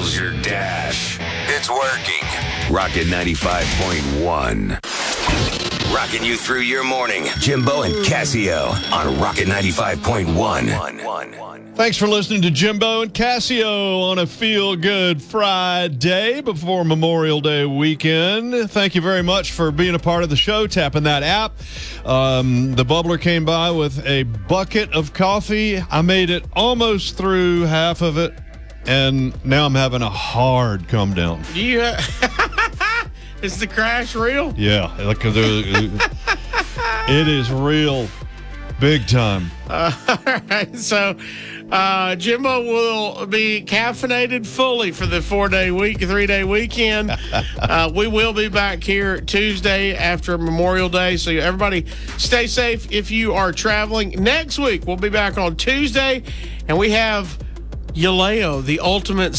fuels your dash. It's working. Rocket 95.1. Rocking you through your morning. Jimbo and Casio on Rocket 95.1. Thanks for listening to Jimbo and Casio on a feel-good Friday before Memorial Day weekend. Thank you very much for being a part of the show, tapping that app. The bubbler came by with a bucket of coffee. I made it almost through half of it, and now I'm having a hard come down. Yeah. Is the crash real? Yeah. It is real. Big time. All right. So Jimbo will be caffeinated fully for the 3-day weekend. We will be back here Tuesday after Memorial Day. So everybody stay safe if you are traveling. Next week, we'll be back on Tuesday, and we have Yaleo, the ultimate